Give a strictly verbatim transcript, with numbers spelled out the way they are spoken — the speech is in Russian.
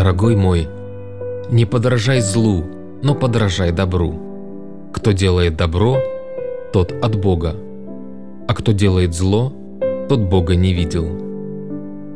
Дорогой мой, не подражай злу, но подражай добру. Кто делает добро, тот от Бога, а кто делает зло, тот Бога не видел.